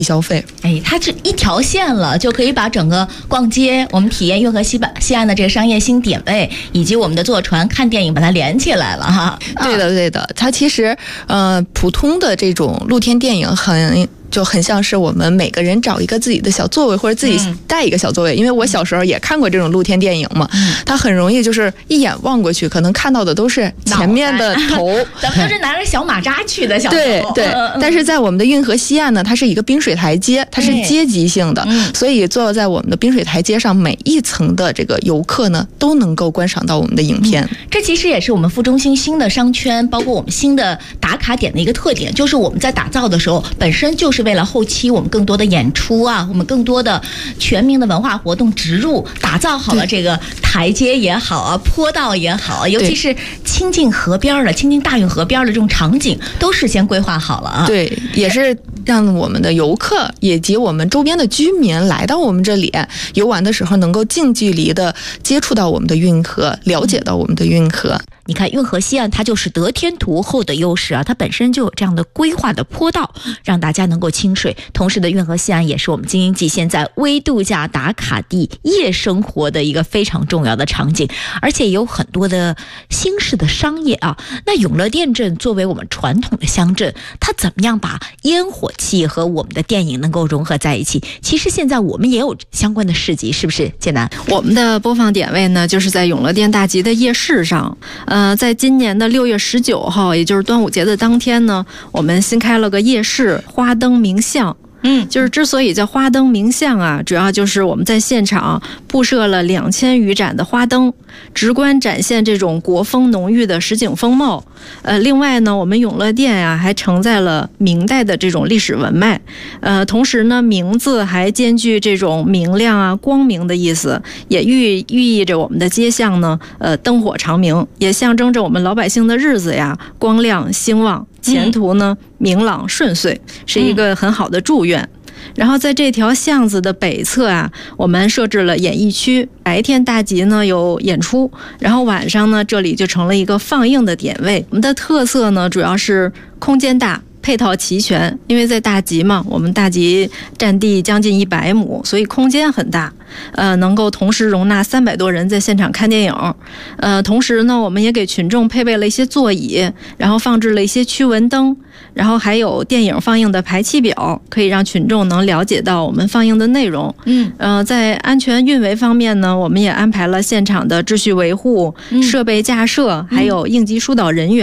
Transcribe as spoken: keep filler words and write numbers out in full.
消费。 哎，它这一条线了，就可以把整个逛街，我们体验运河西岸西岸的这个商业新点位，以及我们的坐船看电影，把它连起来了哈。 对的，对的，它其实呃普通的这种露天电影很。就很像是我们每个人找一个自己的小座位，或者自己带一个小座位。因为我小时候也看过这种露天电影嘛，它很容易就是一眼望过去，可能看到的都是前面的头。 咱们都是拿着小马扎去的小头。 对对，但是在我们的运河西岸呢，它是一个滨水台阶，它是阶级性的，所以坐在我们的滨水台阶上，每一层的这个游客呢都能够观赏到我们的影片。 嗯、这其实也是我们副中心新的商圈，包括我们新的打卡点的一个特点，就是我们在打造的时候，本身就是为了后期我们更多的演出啊，我们更多的全民的文化活动植入，打造好了这个台阶也好啊，坡道也好啊，尤其是亲近河边的、亲近大运河边的这种场景，都事先规划好了啊。 对，也是让我们的游客以及我们周边的居民来到我们这里游玩的时候，能够近距离的接触到我们的运河，了解到我们的运河。 你看运河西岸它就是得天独厚的优势啊，它本身就有这样的规划的坡道，让大家能够亲水。同时的运河西岸也是我们京津冀现在微度假打卡地夜生活的一个非常重要的场景，而且也有很多的新式的商业啊。那永乐店镇作为我们传统的乡镇，它怎么样把烟火气和我们的电影能够融合在一起？其实现在我们也有相关的市集，是不是建南？ 我们的播放点位呢，就是在永乐店大集的夜市上。呃，在今年的六月十九号，也就是端午节的当天呢，我们新开了个夜市花灯明巷。嗯，就是之所以叫花灯明巷啊，主要就是我们在现场布设了两千余盏的花灯，直观展现这种国风浓郁的实景风貌。呃，另外呢，我们永乐店啊还承载了明代的这种历史文脉，呃，同时呢，名字还兼具这种明亮啊、光明的意思，也寓寓意着我们的街巷呢，呃，灯火长明，也象征着我们老百姓的日子呀光亮兴旺。前途呢明朗顺遂，是一个很好的祝愿。然后在这条巷子的北侧啊，我们设置了演艺区，白天大集呢有演出，然后晚上呢这里就成了一个放映的点位。我们的特色呢主要是空间大，配套齐全，因为在大集嘛，我们大集占地将近一百亩，所以空间很大，呃，能够同时容纳三百多人在现场看电影。呃，同时呢，我们也给群众配备了一些座椅，然后放置了一些驱蚊灯，然后还有电影放映的排期表，可以让群众能了解到我们放映的内容。嗯，呃，在安全运维方面呢，我们也安排了现场的秩序维护、设备架设，还有应急疏导人员。